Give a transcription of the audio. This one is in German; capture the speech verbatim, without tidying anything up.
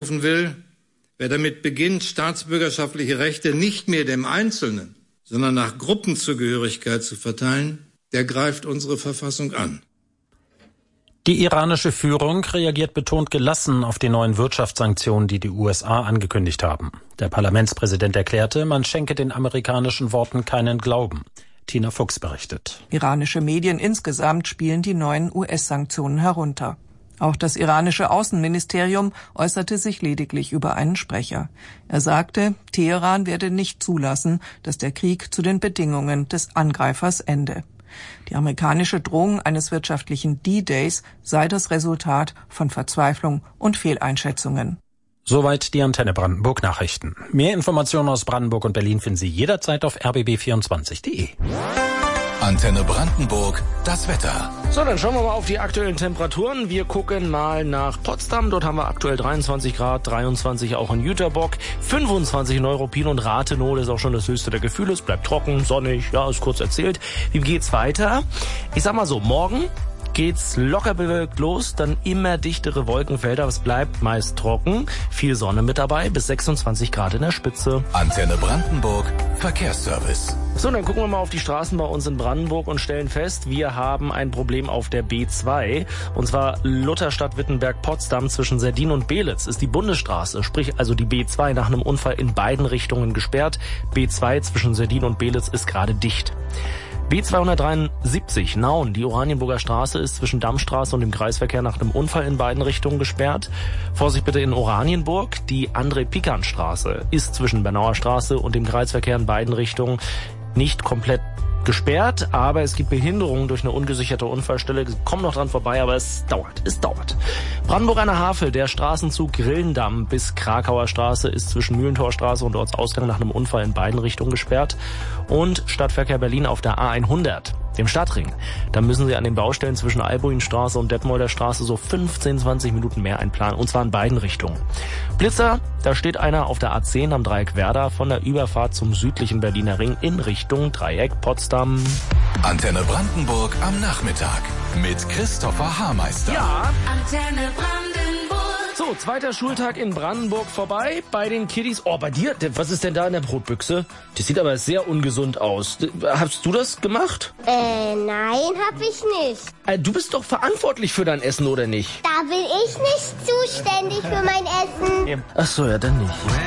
aufrufen will, wer damit beginnt, staatsbürgerschaftliche Rechte nicht mehr dem Einzelnen, sondern nach Gruppenzugehörigkeit zu verteilen, der greift unsere Verfassung an. Die iranische Führung reagiert betont gelassen auf die neuen Wirtschaftssanktionen, die die U S A angekündigt haben. Der Parlamentspräsident erklärte, man schenke den amerikanischen Worten keinen Glauben. Tina Fuchs berichtet. Iranische Medien insgesamt spielen die neuen U S-Sanktionen herunter. Auch das iranische Außenministerium äußerte sich lediglich über einen Sprecher. Er sagte, Teheran werde nicht zulassen, dass der Krieg zu den Bedingungen des Angreifers ende. Die amerikanische Drohung eines wirtschaftlichen D-Days sei das Resultat von Verzweiflung und Fehleinschätzungen. Soweit die Antenne Brandenburg Nachrichten. Mehr Informationen aus Brandenburg und Berlin finden Sie jederzeit auf r b b vierundzwanzig punkt d e. Antenne Brandenburg, das Wetter. So, dann schauen wir mal auf die aktuellen Temperaturen. Wir gucken mal nach Potsdam. Dort haben wir aktuell dreiundzwanzig Grad, dreiundzwanzig auch in Jüterbock, fünfundzwanzig in Neuruppin und Rathenow. Das ist auch schon das höchste der Gefühle. Es bleibt trocken, sonnig, ja, ist kurz erzählt. Wie geht's weiter? Ich sag mal so, morgen geht's locker bewölkt los, dann immer dichtere Wolkenfelder, es bleibt meist trocken, viel Sonne mit dabei, bis sechsundzwanzig Grad in der Spitze. Antenne Brandenburg, Verkehrsservice. So, dann gucken wir mal auf die Straßen bei uns in Brandenburg und stellen fest, wir haben ein Problem auf der B zwei, und zwar Lutherstadt-Wittenberg-Potsdam zwischen Serdin und Belitz ist die Bundesstraße, sprich also die B zwei nach einem Unfall in beiden Richtungen gesperrt. B zwei zwischen Serdin und Belitz ist gerade dicht. B zweihundertdreiundsiebzig Nauen, die Oranienburger Straße ist zwischen Dammstraße und dem Kreisverkehr nach einem Unfall in beiden Richtungen gesperrt. Vorsicht bitte in Oranienburg, die André-Pikan-Straße ist zwischen Bernauer Straße und dem Kreisverkehr in beiden Richtungen nicht komplett gesperrt, aber es gibt Behinderungen durch eine ungesicherte Unfallstelle. Kommen noch dran vorbei, aber es dauert, es dauert. Brandenburg an der Havel, der Straßenzug Grillendamm bis Krakauer Straße ist zwischen Mühlentorstraße und Ortsausgang nach einem Unfall in beiden Richtungen gesperrt. Und Stadtverkehr Berlin auf der A hundert, dem Stadtring. Da müssen Sie an den Baustellen zwischen Albuinstraße und Detmolder Straße so fünfzehn, zwanzig Minuten mehr einplanen, und zwar in beiden Richtungen. Blitzer, da steht einer auf der A zehn am Dreieck Werder von der Überfahrt zum südlichen Berliner Ring in Richtung Dreieck Potsdam. Antenne Brandenburg am Nachmittag mit Christopher Haarmeister. Ja. Antenne Brandenburg. So, zweiter Schultag in Brandenburg vorbei bei den Kiddies. Oh, bei dir? Was ist denn da in der Brotbüchse? Das sieht aber sehr ungesund aus. Hast du das gemacht? Äh, nein, hab ich nicht. Äh, du bist doch verantwortlich für dein Essen, oder nicht? Da bin ich nicht zuständig für mein Essen. Ach so, ja, dann nicht.